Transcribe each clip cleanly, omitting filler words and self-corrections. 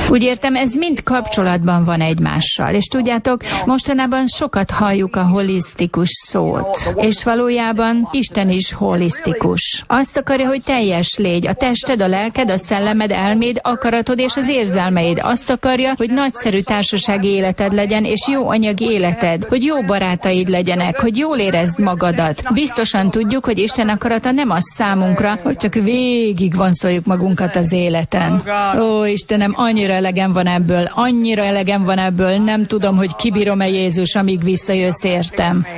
Úgy értem, ez mind kapcsolatban van egymással, és tudjátok, mostanában sokat halljuk a holisztikus szót, és valójában Isten is holisztikus. Azt akarja, hogy teljes légy, a tested, a lelked, a szellemed, elméd, akaratod és az érzelmeid. Azt akarja, hogy nagyszerű társasági életed legyen, és jó anyagi életed, hogy jó barátaid legyenek, hogy jól érezd magadat. Biztosan tudjuk, hogy Isten akarata nem az számunkra, hogy csak végig vonszoljuk magunkat az életen. Ó, Istenem, annyira elegem van ebből, nem tudom, hogy kibírom-e Jézus, amíg visszajössz értem.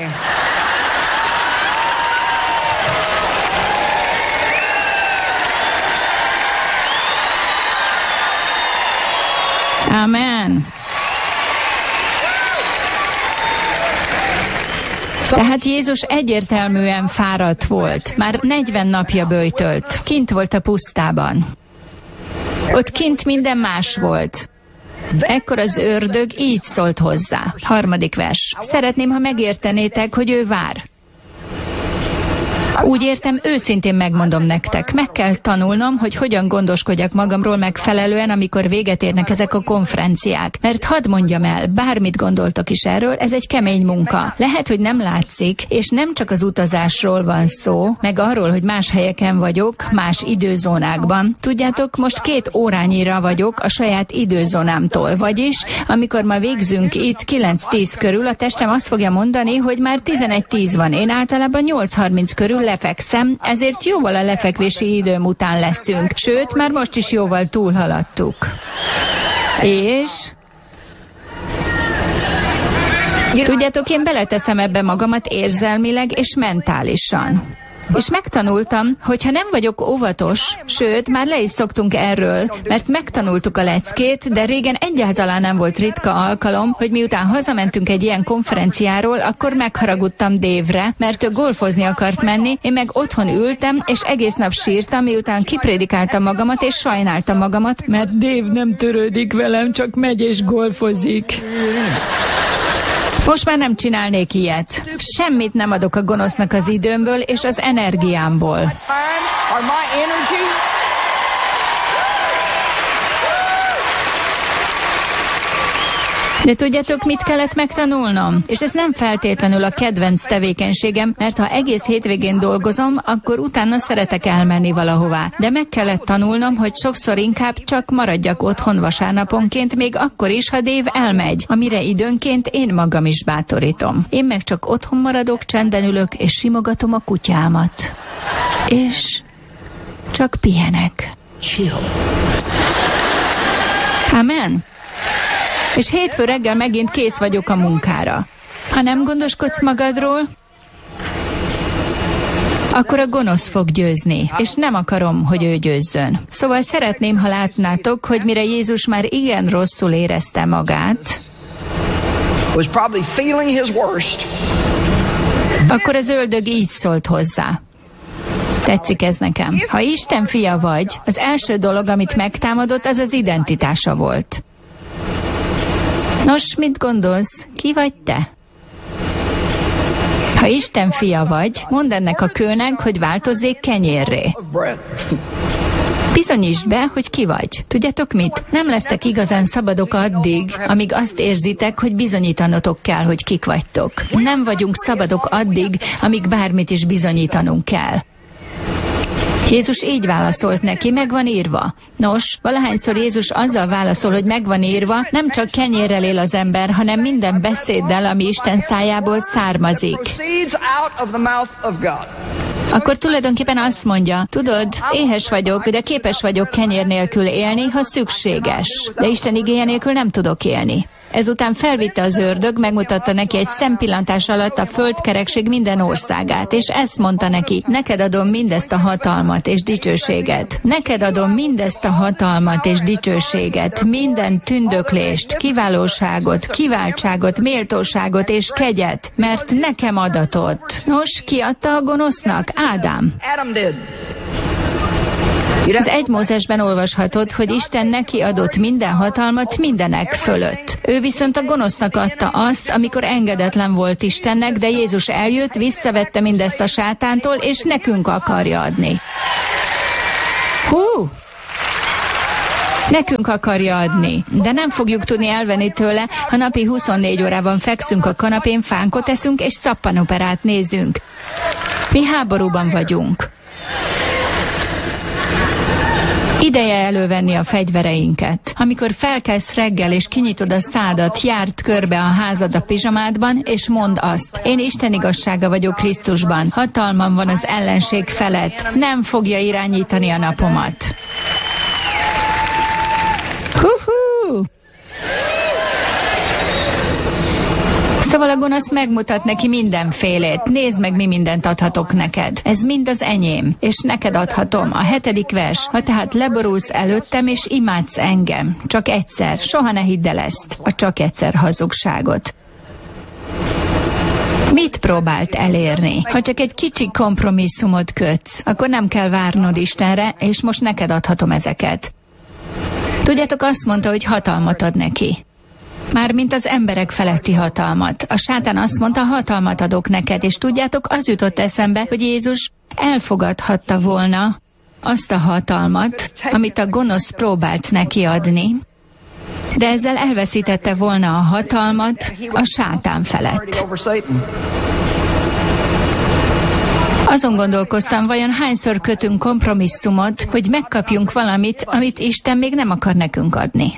Amen. Tehát Jézus egyértelműen fáradt volt. Már 40 napja böjtölt. Kint volt a pusztában. Ott kint minden más volt. Ekkor az ördög így szólt hozzá. 3. vers. Szeretném, ha megértenétek, hogy ő vár. Úgy értem, őszintén megmondom nektek, meg kell tanulnom, hogy hogyan gondoskodjak magamról megfelelően, amikor véget érnek ezek a konferenciák. Mert hadd mondjam el, bármit gondoltok is erről, ez egy kemény munka. Lehet, hogy nem látszik, és nem csak az utazásról van szó, meg arról, hogy más helyeken vagyok, más időzónákban. Tudjátok, most 2 órányira vagyok a saját időzónámtól, vagyis, amikor ma végzünk itt 9-10 körül, a testem azt fogja mondani, hogy már 11-10 van. Én általában 8:30 körül lefekszem, ezért jóval a lefekvési időm után leszünk. Sőt, már most is jóval túlhaladtuk. És... tudjátok, én beleteszem ebbe magamat érzelmileg és mentálisan. És megtanultam, hogy ha nem vagyok óvatos, sőt, már le is szoktunk erről, mert megtanultuk a leckét, de régen egyáltalán nem volt ritka alkalom, hogy miután hazamentünk egy ilyen konferenciáról, akkor megharagudtam Dave-re, mert ő golfozni akart menni, én meg otthon ültem, és egész nap sírtam, miután kiprédikáltam magamat, és sajnáltam magamat, mert Dave nem törődik velem, csak megy és golfozik. Most már nem csinálnék ilyet. Semmit nem adok a gonosznak az időmből és az energiámból. De tudjátok, mit kellett megtanulnom? És ez nem feltétlenül a kedvenc tevékenységem, mert ha egész hétvégén dolgozom, akkor utána szeretek elmenni valahová. De meg kellett tanulnom, hogy sokszor inkább csak maradjak otthon vasárnaponként, még akkor is, ha Dave elmegy, amire időnként én magam is bátorítom. Én meg csak otthon maradok, csendben ülök, és simogatom a kutyámat. És csak pihenek. Amen. És hétfő reggel megint kész vagyok a munkára. Ha nem gondoskodsz magadról, akkor a gonosz fog győzni, és nem akarom, hogy ő győzzön. Szóval szeretném, ha látnátok, hogy mire Jézus már igen rosszul érezte magát, akkor az ördög így szólt hozzá. Tetszik ez nekem. Ha Isten fia vagy, az első dolog, amit megtámadott, az az identitása volt. Nos, mit gondolsz? Ki vagy te? Ha Isten fia vagy, mondd ennek a kőnek, hogy változzék kenyérré. Bizonyítsd be, hogy ki vagy. Tudjátok mit? Nem lesztek igazán szabadok addig, amíg azt érzitek, hogy bizonyítanotok kell, hogy kik vagytok. Nem vagyunk szabadok addig, amíg bármit is bizonyítanunk kell. Jézus így válaszolt neki, meg van írva. Nos, valahányszor Jézus azzal válaszol, hogy meg van írva, nem csak kenyérrel él az ember, hanem minden beszéddel, ami Isten szájából származik. Akkor tulajdonképpen azt mondja, tudod, éhes vagyok, de képes vagyok kenyér nélkül élni, ha szükséges. De Isten igéje nélkül nem tudok élni. Ezután felvitte az ördög, megmutatta neki egy szempillantás alatt a földkerekség minden országát, és ezt mondta neki, neked adom mindezt a hatalmat és dicsőséget. Neked adom mindezt a hatalmat és dicsőséget, minden tündöklést, kiválóságot, kiváltságot, méltóságot és kegyet, mert nekem adatott. Nos, ki adta a gonosznak? Ádám. Az 1 Mózesben olvashatod, hogy Isten neki adott minden hatalmat mindenek fölött. Ő viszont a gonosznak adta azt, amikor engedetlen volt Istennek, de Jézus eljött, visszavette mindezt a sátántól, és nekünk akarja adni. Hú! Nekünk akarja adni, de nem fogjuk tudni elvenni tőle, ha napi 24 órában fekszünk a kanapén, fánkot eszünk és szappanoperát nézünk. Mi háborúban vagyunk. Ideje elővenni a fegyvereinket. Amikor felkelsz reggel és kinyitod a szádat, járd körbe a házad a pizsamádban, és mondd azt: én Isten igazsága vagyok Krisztusban. Hatalmam van az ellenség felett. Nem fogja irányítani a napomat. Hú-hú! Szóval a gonosz megmutat neki mindenfélét. Nézd meg, mi mindent adhatok neked. Ez mind az enyém, és neked adhatom. A 7. vers. Ha tehát leborulsz előttem, és imádsz engem. Csak egyszer. Soha ne hidd el ezt. A csak egyszer hazugságot. Mit próbált elérni? Ha csak egy kicsi kompromisszumot kötsz, akkor nem kell várnod Istenre, és most neked adhatom ezeket. Tudjátok, azt mondta, hogy hatalmat ad neki. Mármint az emberek feletti hatalmat. A sátán azt mondta, hatalmat adok neked, és tudjátok, az jutott eszembe, hogy Jézus elfogadhatta volna azt a hatalmat, amit a gonosz próbált neki adni, de ezzel elveszítette volna a hatalmat a sátán felett. Azon gondolkoztam, vajon hányszor kötünk kompromisszumot, hogy megkapjunk valamit, amit Isten még nem akar nekünk adni.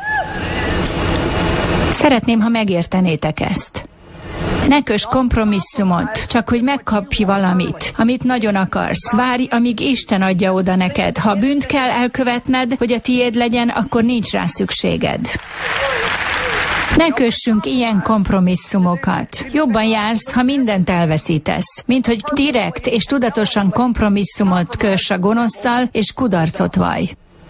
Szeretném, ha megértenétek ezt. Ne köss kompromisszumot, csak hogy megkapj valamit, amit nagyon akarsz. Várj, amíg Isten adja oda neked. Ha bűnt kell elkövetned, hogy a tiéd legyen, akkor nincs rá szükséged. Ne kössünk ilyen kompromisszumokat. Jobban jársz, ha mindent elveszítesz, mint hogy direkt és tudatosan kompromisszumot köss a gonoszszal, és kudarcot vallj.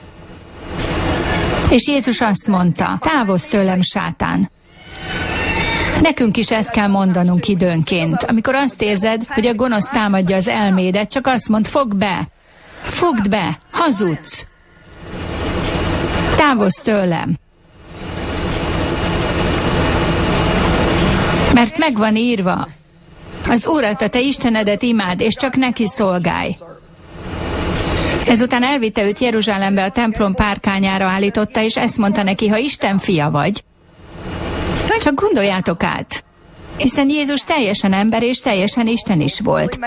És Jézus azt mondta: távozz tőlem, sátán! Nekünk is ezt kell mondanunk időnként. Amikor azt érzed, hogy a gonosz támadja az elmédet, csak azt mondd: fogd be! Fogd be! Hazudsz! Távozz tőlem! Mert meg van írva: az Urat, a te Istenedet imád, és csak neki szolgálj. Ezután elvitte őt Jeruzsálembe, a templom párkányára állította, és ezt mondta neki: ha Isten fia vagy, csak gondoljátok át, hiszen Jézus teljesen ember és teljesen Isten is volt.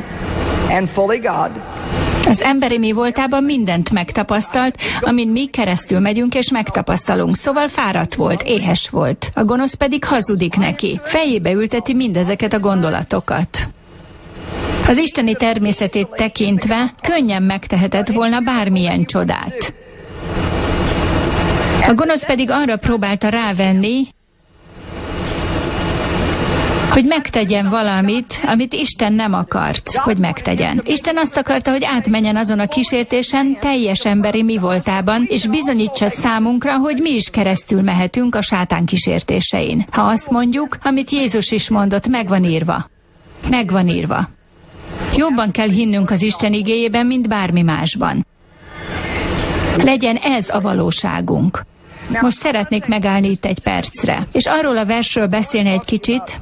Az emberi mi voltában mindent megtapasztalt, amin mi keresztül megyünk és megtapasztalunk, szóval fáradt volt, éhes volt. A gonosz pedig hazudik neki, fejébe ülteti mindezeket a gondolatokat. Az isteni természetét tekintve könnyen megtehetett volna bármilyen csodát. A gonosz pedig arra próbálta rávenni, hogy megtegyen valamit, amit Isten nem akart, hogy megtegyen. Isten azt akarta, hogy átmenjen azon a kísértésen teljes emberi mi voltában, és bizonyítsa számunkra, hogy mi is keresztül mehetünk a sátán kísértésein. Ha azt mondjuk, amit Jézus is mondott, megvan írva. Megvan írva. Jobban kell hinnünk az Isten igéjében, mint bármi másban. Legyen ez a valóságunk. Most szeretnék megállni itt egy percre, és arról a versről beszélni egy kicsit,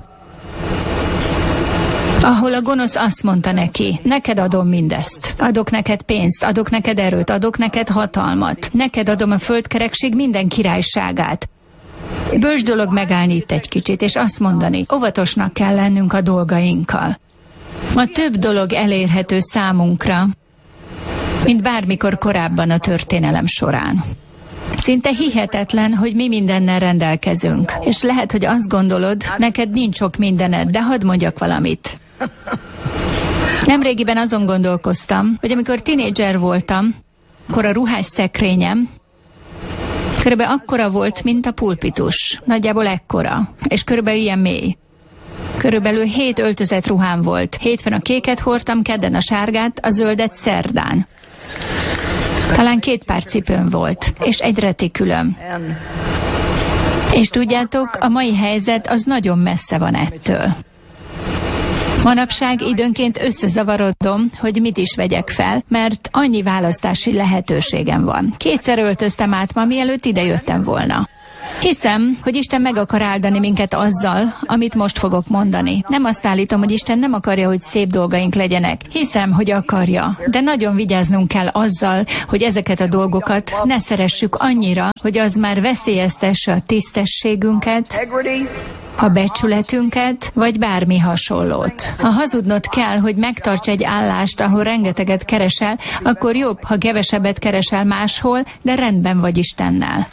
ahol a gonosz azt mondta neki: neked adom mindezt. Adok neked pénzt, adok neked erőt, adok neked hatalmat. Neked adom a földkerekség minden királyságát. Bölcs dolog megállni itt egy kicsit, és azt mondani: óvatosnak kell lennünk a dolgainkkal. Ma több dolog elérhető számunkra, mint bármikor korábban a történelem során. Szinte hihetetlen, hogy mi mindennel rendelkezünk. És lehet, hogy azt gondolod, neked nincs sok mindened, de hadd mondjak valamit. Nemrégiben azon gondolkoztam, hogy amikor tinédzser voltam, akkor a ruhás szekrényem körülbelül akkora volt, mint a pulpitus. Nagyjából ekkora. És körülbelül ilyen mély. Körülbelül 7 öltözett ruhám volt. Hétfőn a kéket hordtam, kedden a sárgát, a zöldet szerdán. Talán 2 pár cipőm volt, és egy retikülöm. És tudjátok, a mai helyzet az nagyon messze van ettől. Manapság időnként összezavarodom, hogy mit is vegyek fel, mert annyi választási lehetőségem van. 2-szer öltöztem át ma, mielőtt ide jöttem volna. Hiszem, hogy Isten meg akar áldani minket azzal, amit most fogok mondani. Nem azt állítom, hogy Isten nem akarja, hogy szép dolgaink legyenek. Hiszem, hogy akarja. De nagyon vigyáznunk kell azzal, hogy ezeket a dolgokat ne szeressük annyira, hogy az már veszélyeztesse a tisztességünket, a becsületünket, vagy bármi hasonlót. Ha hazudnod kell, hogy megtarts egy állást, ahol rengeteget keresel, akkor jobb, ha kevesebbet keresel máshol, de rendben vagy Istennel.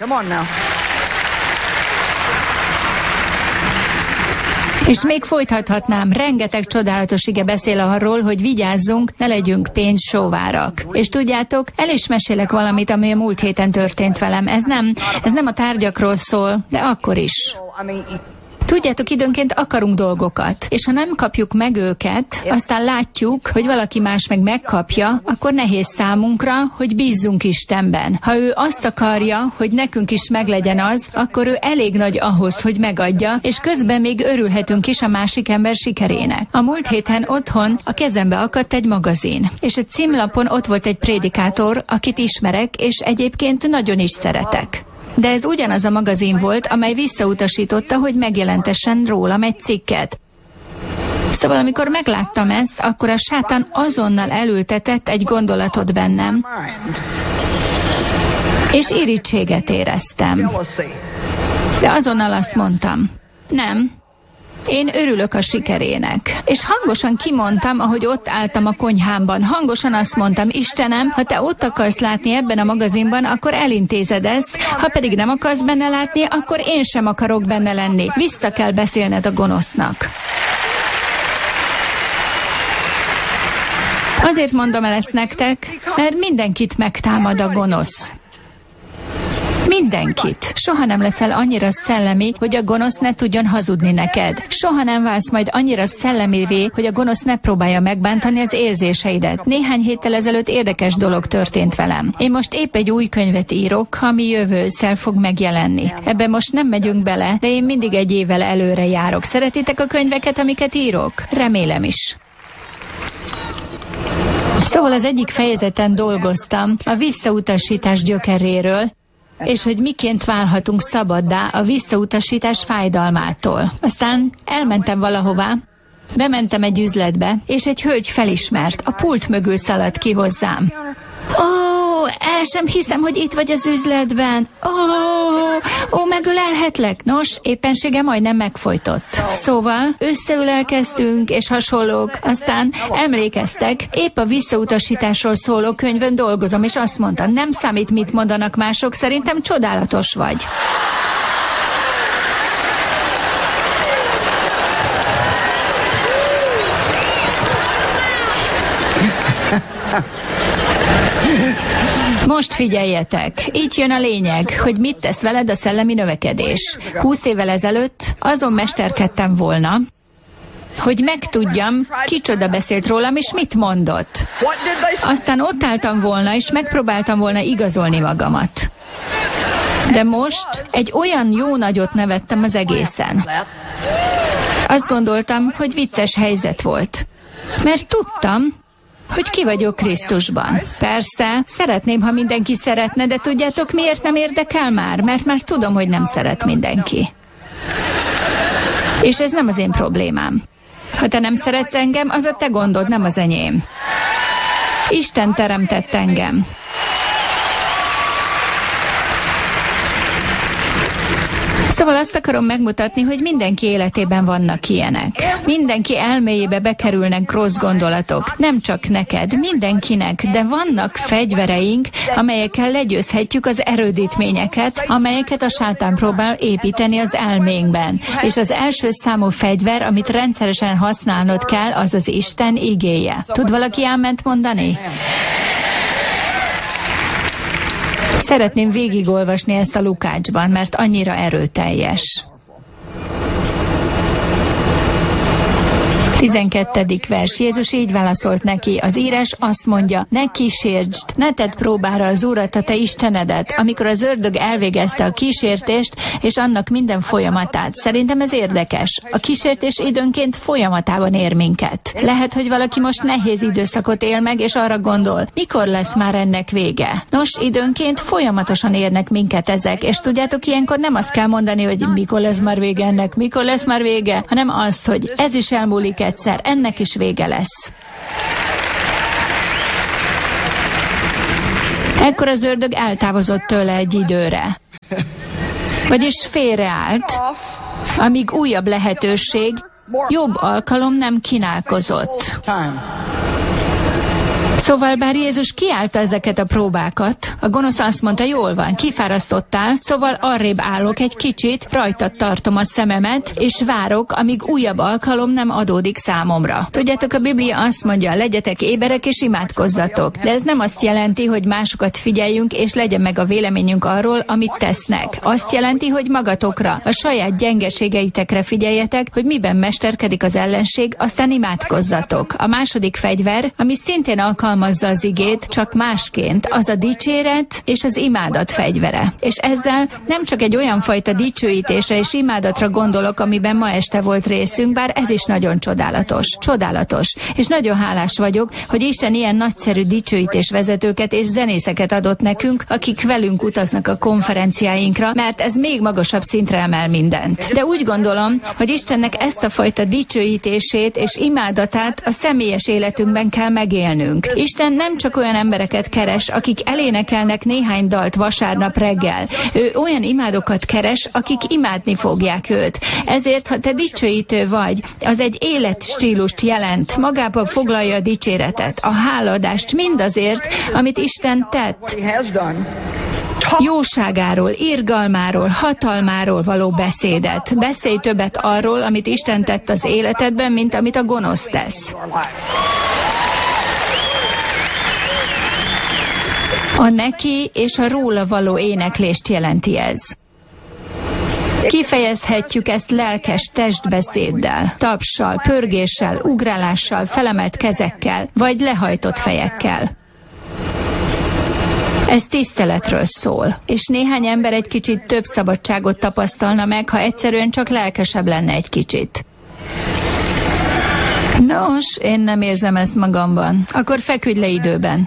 És még folytathatnám, rengeteg csodálatos ige beszél arról, hogy vigyázzunk, ne legyünk pénzsóvárak. És tudjátok, el is mesélek valamit, ami a múlt héten történt velem. Ez nem a tárgyakról szól, de akkor is. Tudjátok, időnként akarunk dolgokat, és ha nem kapjuk meg őket, aztán látjuk, hogy valaki más meg megkapja, akkor nehéz számunkra, hogy bízzunk Istenben. Ha ő azt akarja, hogy nekünk is meglegyen az, akkor ő elég nagy ahhoz, hogy megadja, és közben még örülhetünk is a másik ember sikerének. A múlt héten otthon a kezembe akadt egy magazin, és a címlapon ott volt egy prédikátor, akit ismerek, és egyébként nagyon is szeretek. De ez ugyanaz a magazin volt, amely visszautasította, hogy megjelentessen rólam egy cikket. Szóval amikor megláttam ezt, akkor a sátán azonnal elültetett egy gondolatot bennem. És irítséget éreztem. De azonnal azt mondtam, nem. Én örülök a sikerének. És hangosan kimondtam, ahogy ott álltam a konyhámban. Hangosan azt mondtam, Istenem, ha te ott akarsz látni ebben a magazinban, akkor elintézed ezt, ha pedig nem akarsz benne látni, akkor én sem akarok benne lenni. Vissza kell beszélned a gonosznak. Azért mondom el ezt nektek, mert mindenkit megtámad a gonosz. Mindenkit. Soha nem leszel annyira szellemi, hogy a gonosz ne tudjon hazudni neked. Soha nem válsz majd annyira szellemévé, hogy a gonosz ne próbálja megbántani az érzéseidet. Néhány héttel ezelőtt érdekes dolog történt velem. Én most épp egy új könyvet írok, ami jövő ősszel fog megjelenni. Ebben most nem megyünk bele, de én mindig egy évvel előre járok. Szeretitek a könyveket, amiket írok? Remélem is. Szóval az egyik fejezeten dolgoztam a visszautasítás gyökeréről, és hogy miként válhatunk szabaddá a visszautasítás fájdalmától. Aztán elmentem valahová, bementem egy üzletbe, és egy hölgy felismert, a pult mögül szaladt ki hozzám. El sem hiszem, hogy itt vagy az üzletben. Megölelhetlek. Nos, éppensége majdnem megfojtott. Szóval összeülelkeztünk, és hasonlók. Aztán emlékeztek, épp a visszautasításról szóló könyvön dolgozom, és azt mondta, nem számít, mit mondanak mások, szerintem csodálatos vagy. Most figyeljetek, itt jön a lényeg, hogy mit tesz veled a szellemi növekedés. 20 évvel ezelőtt azon mesterkedtem volna, hogy megtudjam, kicsoda beszélt rólam, és mit mondott. Aztán ott álltam volna, és megpróbáltam volna igazolni magamat. De most egy olyan jó nagyot nevettem az egészen. Azt gondoltam, hogy vicces helyzet volt. Mert tudtam, hogy ki vagyok Krisztusban. Persze, szeretném, ha mindenki szeretne, de tudjátok, miért nem érdekel már? Mert már tudom, hogy nem szeret mindenki. És ez nem az én problémám. Ha te nem szeretsz engem, az a te gondod, nem az enyém. Isten teremtett engem. Szóval azt akarom megmutatni, hogy mindenki életében vannak ilyenek. Mindenki elméjébe bekerülnek rossz gondolatok. Nem csak neked, mindenkinek, de vannak fegyvereink, amelyekkel legyőzhetjük az erődítményeket, amelyeket a sátán próbál építeni az elménkben. És az első számú fegyver, amit rendszeresen használnod kell, az az Isten igéje. Tud valaki áment mondani? Szeretném végigolvasni ezt a Lukácsban, mert annyira erőteljes. 12. vers. Jézus így válaszolt neki. Az írás azt mondja, ne kísértsd, ne tedd próbára az Urat, a te Istenedet. Amikor az ördög elvégezte a kísértést, és annak minden folyamatát. Szerintem ez érdekes. A kísértés időnként folyamatában ér minket. Lehet, hogy valaki most nehéz időszakot él meg, és arra gondol, mikor lesz már ennek vége. Nos, időnként folyamatosan érnek minket ezek, és tudjátok, ilyenkor nem azt kell mondani, hogy mikor lesz már vége ennek, mikor lesz már vége, hanem azt, hogy ez is elmúlik egyszer, ennek is vége lesz. Ekkor az ördög eltávozott tőle egy időre. Vagyis félreállt, amíg újabb lehetőség, jobb alkalom nem kínálkozott. Szóval bár Jézus kiállta ezeket a próbákat, a gonosz azt mondta, jól van, kifárasztottál, szóval arrébb állok egy kicsit, rajtad tartom a szememet, és várok, amíg újabb alkalom nem adódik számomra. Tudjátok, a Biblia azt mondja, legyetek éberek és imádkozzatok, de ez nem azt jelenti, hogy másokat figyeljünk, és legyen meg a véleményünk arról, amit tesznek. Azt jelenti, hogy magatokra, a saját gyengeségeitekre figyeljetek, hogy miben mesterkedik az ellenség, aztán imádkozzatok. A második fegyver, ami szintén alkalmazza az igét, csak másként, az a dicséret és az imádat fegyvere. És ezzel nem csak egy olyan fajta dicsőítésre és imádatra gondolok, amiben ma este volt részünk, bár ez is nagyon csodálatos. Csodálatos. És nagyon hálás vagyok, hogy Isten ilyen nagyszerű dicsőítésvezetőket és zenészeket adott nekünk, akik velünk utaznak a konferenciáinkra, mert ez még magasabb szintre emel mindent. De úgy gondolom, hogy Istennek ezt a fajta dicsőítését és imádatát a személyes életünkben kell megélnünk. Isten nem csak olyan embereket keres, akik elénekelnek néhány dalt vasárnap reggel. Ő olyan imádókat keres, akik imádni fogják őt. Ezért, ha te dicsőítő vagy, az egy életstílust jelent, magában foglalja a dicséretet, a háladást mindazért, amit Isten tett. Jóságáról, irgalmáról, hatalmáról való beszédet. Beszélj többet arról, amit Isten tett az életedben, mint amit a gonosz tesz. A neki és a róla való éneklést jelenti ez. Kifejezhetjük ezt lelkes testbeszéddel, tapssal, pörgéssel, ugrálással, felemelt kezekkel, vagy lehajtott fejekkel. Ez tiszteletről szól, és néhány ember egy kicsit több szabadságot tapasztalna meg, ha egyszerűen csak lelkesebb lenne egy kicsit. Nos, én nem érzem ezt magamban. Akkor feküdj le időben.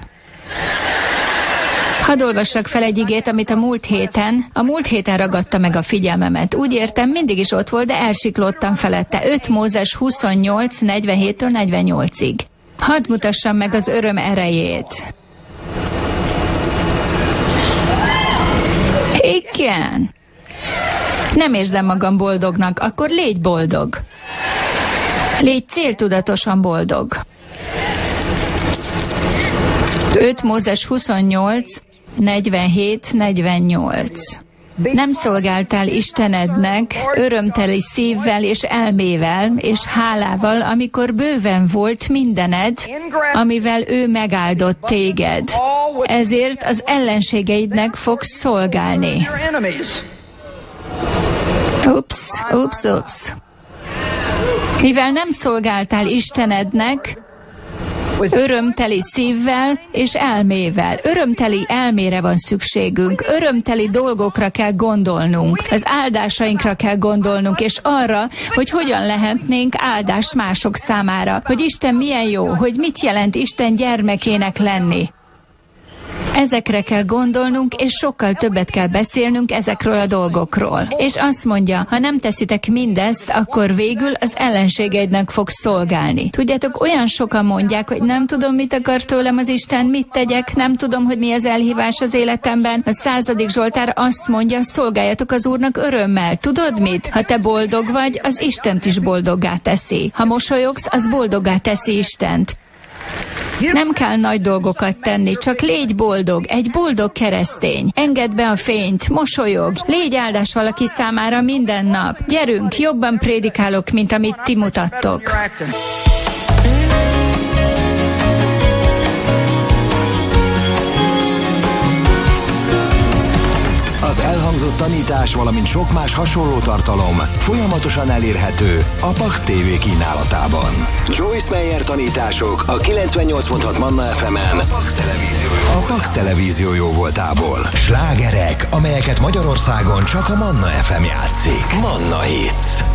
Hadd olvassak fel egy igét, amit a múlt héten ragadta meg a figyelmemet. Úgy értem, mindig is ott volt, de elsiklottam felette. 5 Mózes 28, 47-től 48-ig. Hadd mutassam meg az öröm erejét. Igen. Nem érzem magam boldognak, akkor légy boldog. Légy céltudatosan boldog. 5 Mózes 28, 47-48. Nem szolgáltál Istenednek örömteli szívvel és elmével és hálával, amikor bőven volt mindened, amivel ő megáldott téged. Ezért az ellenségeidnek fogsz szolgálni. Ups. Mivel nem szolgáltál Istenednek, örömteli szívvel és elmével. Örömteli elmére van szükségünk. Örömteli dolgokra kell gondolnunk. Az áldásainkra kell gondolnunk, és arra, hogy hogyan lehetnénk áldás mások számára. Hogy Isten milyen jó, hogy mit jelent Isten gyermekének lenni. Ezekre kell gondolnunk, és sokkal többet kell beszélnünk ezekről a dolgokról. És azt mondja, ha nem teszitek mindezt, akkor végül az ellenségeidnek fogsz szolgálni. Tudjátok, olyan sokan mondják, hogy nem tudom, mit akar tőlem az Isten, mit tegyek, nem tudom, hogy mi az elhívás az életemben. A 100. Zsoltár azt mondja, szolgáljatok az Úrnak örömmel. Tudod mit? Ha te boldog vagy, az Istent is boldoggá teszi. Ha mosolyogsz, az boldoggá teszi Istent. Nem kell nagy dolgokat tenni, csak légy boldog, egy boldog keresztény. Engedd be a fényt, mosolyog, légy áldás valaki számára minden nap. Gyerünk, jobban prédikálok, mint amit ti mutattok. Az elhangzottan tanítás, valamint sok más hasonló tartalom folyamatosan elérhető a Pax TV kínálatában. Joyce Meyer tanítások a 98.6 Manna FM-en, a Pax Televízió jóvoltából. Slágerek, amelyeket Magyarországon csak a Manna FM játszik. Manna Hits.